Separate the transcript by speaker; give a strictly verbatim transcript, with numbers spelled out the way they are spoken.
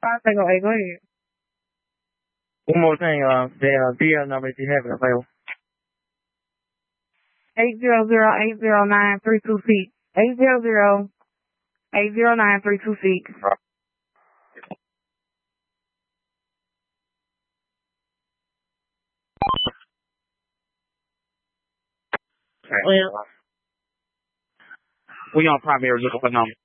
Speaker 1: Five Tango eight, go ahead.
Speaker 2: One more thing, uh, the uh, B L number if you have it available.
Speaker 1: Eight zero zero eight zero nine three two six. Eight zero zero eight zero nine three two six.
Speaker 2: Well, we on primary looking for numbers.